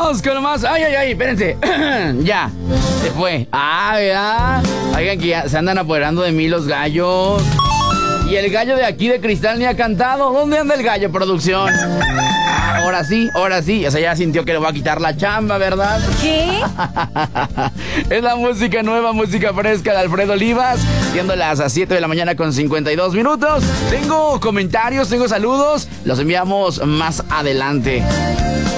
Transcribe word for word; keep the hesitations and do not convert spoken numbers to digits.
Vamos con más. Ay, ay, ay, espérense. Ya, se fue. Ah, ¿verdad? Oigan que ya se andan apoderando de mí los gallos. Y el gallo de aquí de Cristal ni ha cantado. ¿Dónde anda el gallo, producción? Ahora sí, ahora sí. O sea, ya sintió que le va a quitar la chamba, ¿verdad? ¿Qué? Es la música nueva, música fresca de Alfredo Olivas. Siendo las siete de la mañana con cincuenta y dos minutos. Tengo comentarios, tengo saludos. Los enviamos más adelante.